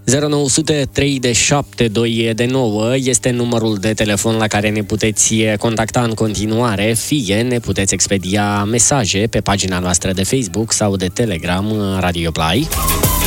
0900 3722 de 9 este numărul de telefon la care ne puteți contacta în continuare, fie ne puteți expedia mesaje pe pagina noastră de Facebook sau de Telegram Radio Play.